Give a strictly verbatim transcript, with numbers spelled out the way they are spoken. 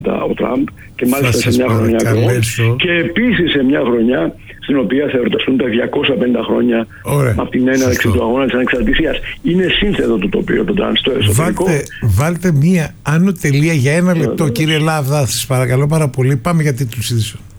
ο Τραμπ και μάλιστα σε μια χρονιά και επίσης σε μια χρονιά στην οποία θα εορταστούν τα διακόσια πενήντα χρόνια από την έναρξη του αγώνα της ανεξαρτησίας. Είναι σύνθετο το τοπίο το Τραμπ στο εσωτερικό. Βάλτε, βάλτε μία άνω τελεία για ένα λεπτό, κύριε Λάβδα, σας παρακαλώ πάρα πολύ. Πάμε για τίτλους ειδήσεων.